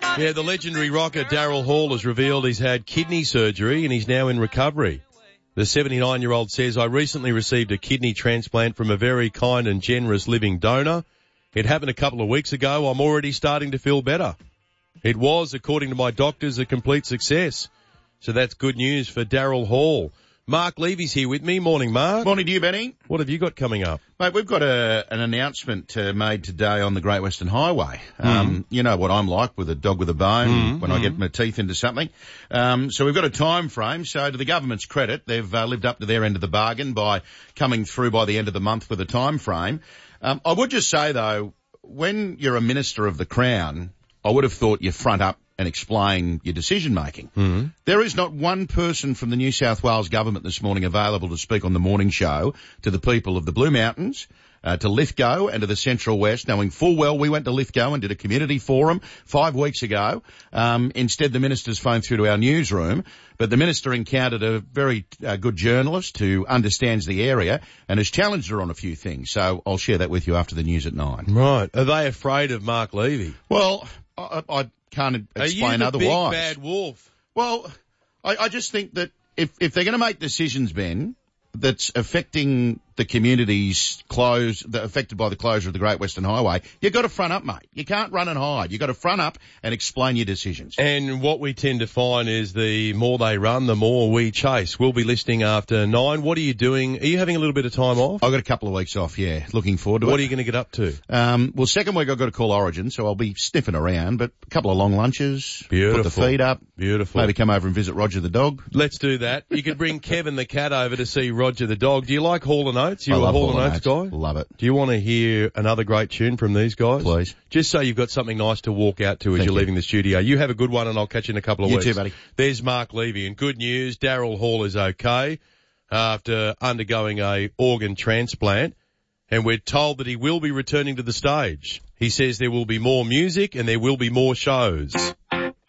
Yeah, the legendary rocker Daryl Hall has revealed he's had kidney surgery and he's now in recovery. The 79-year-old says, I recently received a kidney transplant from a very kind and generous living donor. It happened a couple of weeks ago. I'm already starting to feel better. It was, according to my doctors, a complete success. So that's good news for Daryl Hall. Mark Levy's here with me. Morning, Mark. Morning to you, Benny. What have you got coming up? Mate, we've got an announcement made today on the Great Western Highway. You know what I'm like with a dog with a bone when I get my teeth into something. So we've got a time frame. So to the government's credit, they've lived up to their end of the bargain by coming through by the end of the month with a time frame. I would just say, though, when you're a minister of the Crown, I would have thought you front up and explain your decision-making. There is not one person from the New South Wales government this morning available to speak on the morning show to the people of the Blue Mountains, to Lithgow and to the Central West, knowing full well we went to Lithgow and did a community forum 5 weeks ago. Instead, the minister's phoned through to our newsroom, but the minister encountered a very good journalist who understands the area and has challenged her on a few things. So I'll share that with you after the news at 9. Right. Are they afraid of Mark Levy? Well, I can't explain otherwise. Are you the big bad wolf? Well, I just think that if they're going to make decisions, Ben, that's affecting the communities affected by the closure of the Great Western Highway, you've got to front up, mate. You can't run and hide. You've got to front up and explain your decisions. And what we tend to find is the more they run, the more we chase. We'll be listening after 9. What are you doing? Are you having a little bit of time off? I've got a couple of weeks off, yeah. Looking forward to it. What are you going to get up to? Well, second week I've got to call Origin, so I'll be sniffing around, but a couple of long lunches. Beautiful. Put the feet up. Beautiful. Maybe come over and visit Roger the dog. Let's do that. You could bring Kevin the cat over to see Roger the dog. Do you like Hall & Oates? I love Hall & Oates guy? Love it. Do you want to hear another great tune from these guys? Please. Just so you've got something nice to walk out to as you're leaving the studio. You have a good one and I'll catch you in a couple of weeks. You too, buddy. There's Mark Levy. And good news, Daryl Hall is okay after undergoing a organ transplant. And we're told that he will be returning to the stage. He says there will be more music and there will be more shows.